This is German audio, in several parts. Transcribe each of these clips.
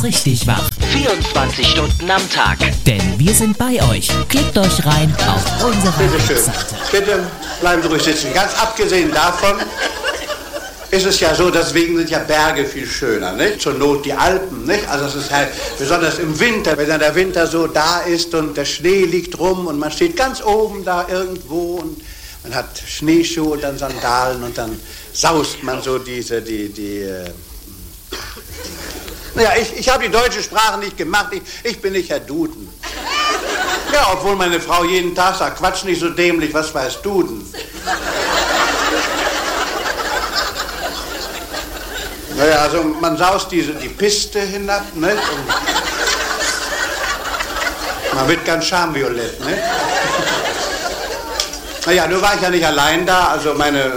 Richtig wach. 24 Stunden am Tag. Denn wir sind bei euch. Klickt euch rein auf unsere Webseite. Bitte bleiben Sie ruhig sitzen. Ganz abgesehen davon ist es ja so, deswegen sind ja Berge viel schöner, nicht? Zur Not die Alpen, nicht? Also es ist halt besonders im Winter, wenn dann der Winter so da ist und der Schnee liegt rum und man steht ganz oben da irgendwo und man hat Schneeschuhe und dann Sandalen und dann saust man so Naja, ich habe die deutsche Sprache nicht gemacht, ich bin nicht Herr Duden. Ja, obwohl meine Frau jeden Tag sagt, Quatsch nicht so dämlich, was weiß Duden? Naja, also man saust die Piste hinab, ne? Und man wird ganz schamviolett, ne? Naja, nur war ich ja nicht allein da, also meine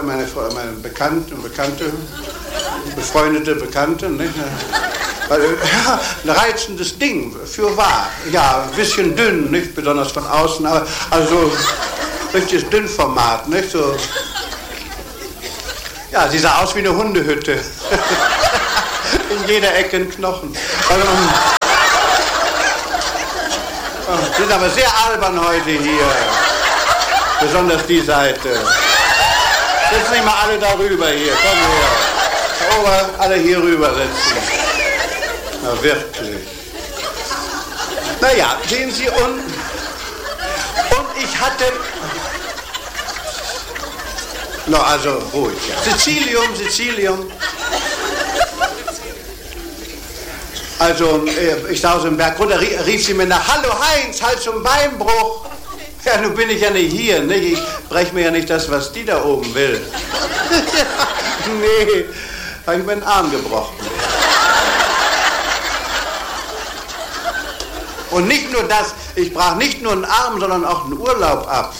befreundete Bekannte, ne? Ja, ein reizendes Ding, für wahr. Ja, ein bisschen dünn, nicht besonders von außen, aber also richtiges Dünnformat, nicht so. Ja, sie sah aus wie eine Hundehütte. In jeder Ecke ein Knochen. Also, sind aber sehr albern heute hier. Besonders die Seite. Sitzen nicht mal alle darüber hier. Komm her. Ober, alle hier rüber sitzen. Na wirklich. Naja, sehen Sie, und ich hatte... No, also ruhig. Ja. Sizilium. Also, ich sah aus dem Berg runter, rief sie mir nach, hallo Heinz, halt zum Beinbruch. Ja, nun bin ich ja nicht hier, nicht? Ich brech mir ja nicht das, was die da oben will. Nee, hab ich mir den Arm gebrochen. Und nicht nur das, ich brach nicht nur einen Arm, sondern auch einen Urlaub ab.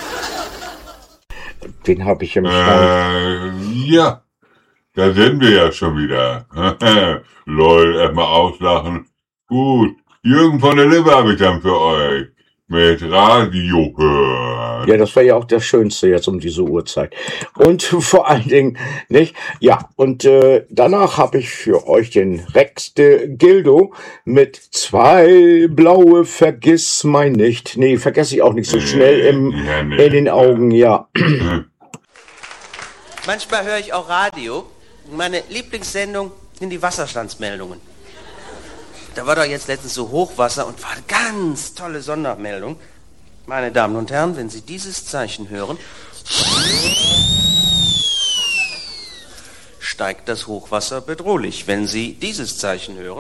Den habe ich im Schrank. Ja, da sind wir ja schon wieder. Lol, erstmal auslachen. Gut, Jürgen von der Lippe habe ich dann für euch. Mit Radio hören. Ja, das war ja auch das Schönste jetzt um diese Uhrzeit. Und vor allen Dingen, nicht? Ja, und danach habe ich für euch den Rex de Gildo mit 2 blaue Vergissmeinnicht. Nee, vergesse ich auch nicht so schnell in den Augen, ja. Manchmal höre ich auch Radio. Meine Lieblingssendung sind die Wasserstandsmeldungen. Da war doch jetzt letztens so Hochwasser und war eine ganz tolle Sondermeldung. Meine Damen und Herren, wenn Sie dieses Zeichen hören, steigt das Hochwasser bedrohlich. Wenn Sie dieses Zeichen hören,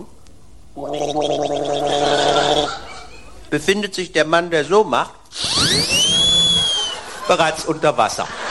befindet sich der Mann, der so macht, bereits unter Wasser.